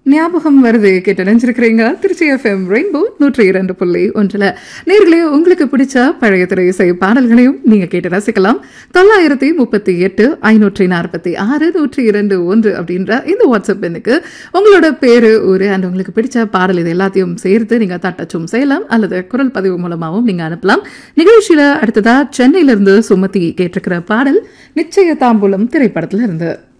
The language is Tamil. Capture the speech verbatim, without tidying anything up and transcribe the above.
ஞாபகம் வருது கேட்டு நினைச்சிருக்கிறீங்க. திருச்சி எஃப்எம் ரெயின்போ நூற்றி இரண்டு புள்ளி ஒன்றுல நேர்களே, உங்களுக்கு பிடிச்ச பழைய திரை இசை பாடல்களையும் நீங்க கேட்டு ரசிக்கலாம். தொள்ளாயிரத்தி முப்பத்தி எட்டு ஐநூற்றி நாற்பத்தி ஆறு நூற்றி இரண்டு ஒன்று அப்படின்ற இந்த வாட்ஸ்அப் எண்ணுக்கு உங்களோட பேரு, ஊரு அண்ட் உங்களுக்கு பிடிச்ச பாடல் இது எல்லாத்தையும் சேர்த்து நீங்க தட்டச்சும் செய்யலாம் அல்லது குரல் பதிவு மூலமாகவும் நீங்க அனுப்பலாம். நிகழ்ச்சியில அடுத்ததா சென்னையிலிருந்து சுமதி கேட்டிருக்கிற பாடல் நிச்சய தாம்பூலம் திரைப்படத்துல இருந்து.